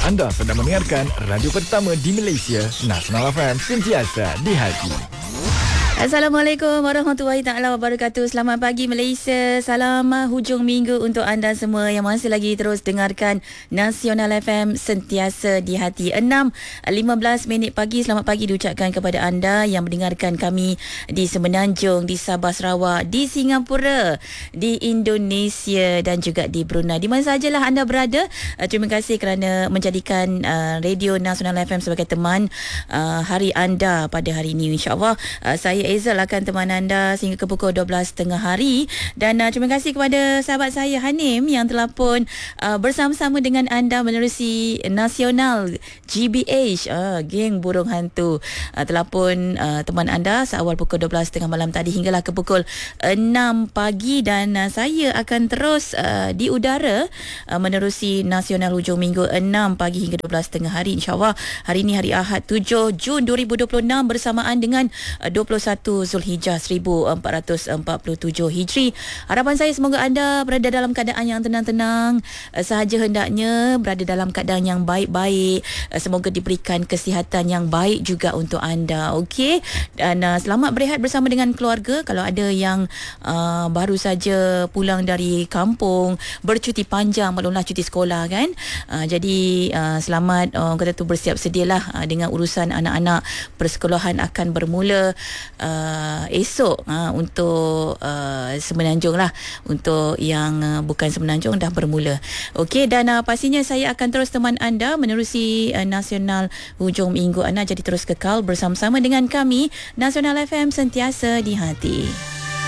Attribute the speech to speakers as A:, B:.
A: Anda sedang mendengarkan radio pertama di Malaysia, Nasional FM, sentiasa di hati.
B: Assalamualaikum warahmatullahi taala wabarakatuh. Selamat pagi Malaysia. Salam hujung minggu untuk anda semua yang masih lagi terus dengarkan Nasional FM sentiasa di hati. 6:15 pagi. Selamat pagi diucapkan kepada anda yang mendengarkan kami di Semenanjung, di Sabah Sarawak, di Singapura, di Indonesia dan juga di Brunei. Di mana sajalah anda berada. Terima kasih kerana menjadikan Radio Nasional FM sebagai teman hari anda pada hari ini. InsyaAllah saya Aizal akan teman anda sehingga ke pukul 12.30 hari. Dan terima kasih kepada sahabat saya Hanim yang telah pun bersama-sama dengan anda menerusi Nasional GBH, geng burung hantu, telah pun teman anda seawal pukul 12.30 malam tadi hinggalah ke pukul 6 pagi. Dan saya akan terus di udara menerusi Nasional hujung minggu 6 pagi hingga 12.30 hari. InsyaAllah hari ini hari Ahad 7 Jun 2026 bersamaan dengan 21 Zulhijjah 1447 Hijri. Harapan saya semoga anda berada dalam keadaan yang tenang-tenang sahaja hendaknya, berada dalam keadaan yang baik-baik. Semoga diberikan kesihatan yang baik juga untuk anda. Okey, dan selamat berehat bersama dengan keluarga. Kalau ada yang baru saja pulang dari kampung, bercuti panjang, maklumlah cuti sekolah kan. Jadi selamat kata tu, bersiap sedialah dengan urusan anak-anak. Persekolahan akan bermula esok untuk Semenanjung lah. Untuk yang bukan Semenanjung dah bermula. Okey, dan pastinya saya akan terus teman anda menerusi Nasional hujung minggu anda. Jadi terus kekal bersama-sama dengan kami, Nasional FM sentiasa di hati.